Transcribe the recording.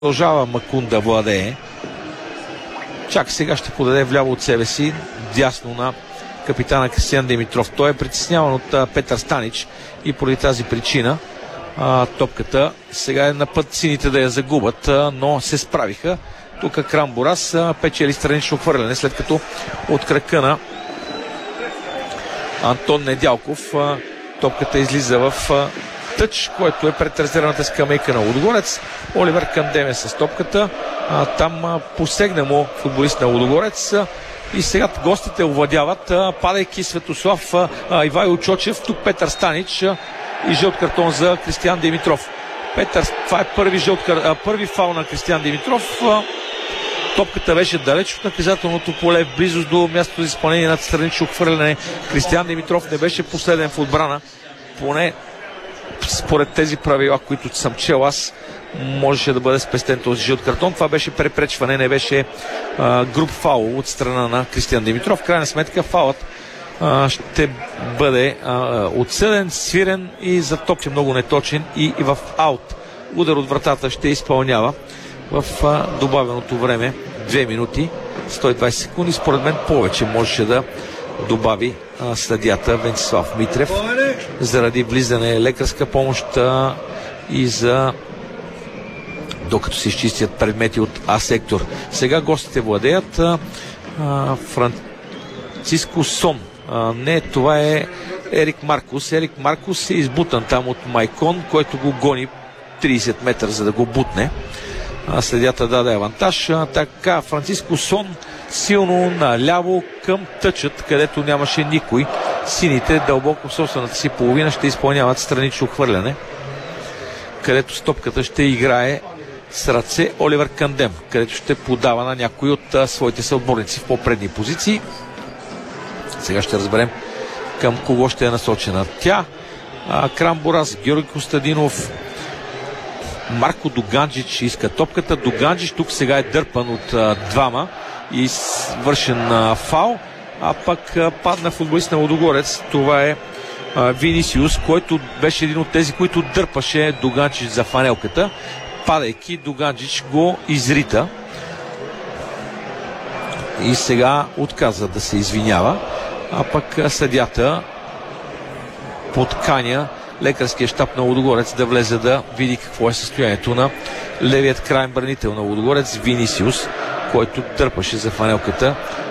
Продължава Макун да владее. Чак сега ще подаде вляво от себе си, дясно на капитана Кристиян Димитров. Той е притесняван от Петър Станич и поради тази причина топката сега е на път сините да я загубят, но се справиха. Тук Крамбурас печели странично хвърляне, след като от крака на Антон Недялков топката излиза в тъч, който е пред резервната скамейка на Лудогорец. Оливер Кандем е с топката. Там посегна му футболист на Лудогорец. И сега гостите овладяват, падайки Светослав Ивайло Чочев. Тук Петър Станич и жълт картон за Кристиян Димитров. Това е първи фаул на Кристиян Димитров. Топката беше далеч от наказателното поле, в близост до мястото за изпълнение на странично хвърляне. Кристиян Димитров не беше последен в отбрана. Поне според тези правила, които съм чел аз, можеше да бъде спестен този жълт картон. Това беше препречване, не беше груб фаул от страна на Кристиян Димитров. В крайна сметка фаулът ще бъде отсъден, свирен и за топче много неточен и в аут. Удар от вратата ще изпълнява в добавеното време 2 минути 120 секунди. Според мен повече можеше да добави съдията Венцислав Митрев заради влизане лекарска помощ и за докато се изчистят предмети от А-сектор. Сега гостите владеят. Франциско Сон. Не, това е Ерик Маркус. Ерик Маркус е избутан там от Майкон, който го гони 30 метра, за да го бутне. Съдията даде авантаж. Така, Франциско Сон силно наляво към тъчът, където нямаше никой. Сините дълбоко в собствената си половина ще изпълняват странично хвърляне, където стопката ще играе с ръце Оливер Кандем, където ще подава на някой от своите съотборници в по-предни позиции. Сега ще разберем към кого ще е насочена тя. Крамбурас, Георги Костадинов, Марко Доганджич иска топката. Доганджич тук сега е дърпан от двама и свършен фаул, а пък падна футболист на Лудогорец. Това е Винисиус, който беше един от тези, които дърпаше Доганджич за фанелката. Падайки, Доганджич го изрита и сега отказа да се извинява, а пък съдята подканя лекарския щаб на Лудогорец да влезе да види какво е състоянието на левият краен бранител на Лудогорец Винисиус, който дърпаше за фанелката